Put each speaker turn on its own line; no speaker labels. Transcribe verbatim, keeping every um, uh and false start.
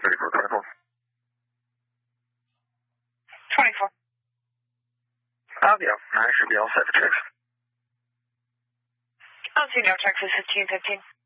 thirty-four, twenty-four.
twenty-four.
Oh, yeah, I should be all set for checks.
I'll see no Texas fifteen fifteen.